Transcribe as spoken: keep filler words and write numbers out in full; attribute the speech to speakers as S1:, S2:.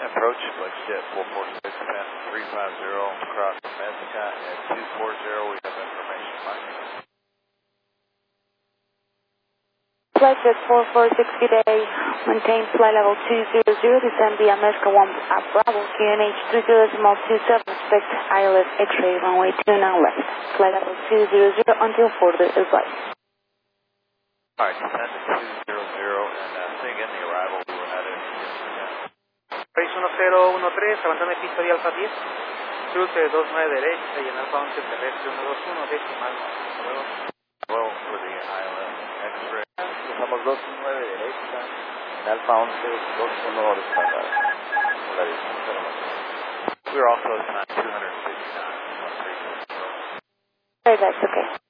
S1: approach, like jet four four six, ten three five zero, cross Mezca at two four zero, we have information marking.
S2: Flight jet four four six, good day. Maintain flight level two zero zero, descend via Mezca one at Bravo, Q N H three zero two seven, expect I L S X-ray, runway two nine left. Flight level two zero zero until further advice.
S1: Alright, descend to two zero zero, and uh, say again the arrival, we were headed.
S3: seis uno cero uno tres, abandone pista de Alfa diez, cruce dos nueve derecha y en Alfa once terrestre uno dos uno, decimal. Luego.
S1: Well, for the I L S X-ray.
S4: Cruzamos dos nueve derecha, en Alfa once, dos uno horizontal. La distancia de la
S1: We were also assigned two fifty-nine.
S2: Okay, that's okay.